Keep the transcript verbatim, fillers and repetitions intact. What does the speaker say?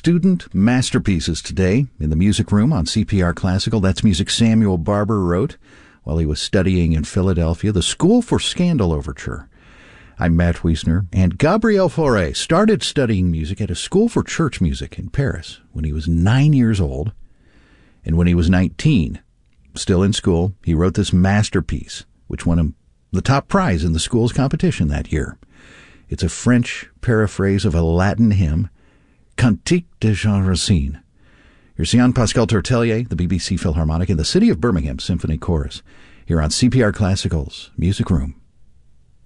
student masterpieces today in the music room on C P R Classical. That's music Samuel Barber wrote while he was studying in Philadelphia, the School for Scandal Overture. I'm Matt Wiesner, and Gabriel Fauré started studying music at a school for church music in Paris when he was nine years old. And when he was nineteen, still in school, he wrote this masterpiece, which won him the top prize in the school's competition that year. It's a French paraphrase of a Latin hymn, Cantique de Jean Racine. Here's Jean-Pascal Tortelier, the B B C Philharmonic, and the City of Birmingham Symphony Chorus, here on C P R Classical's Music Room.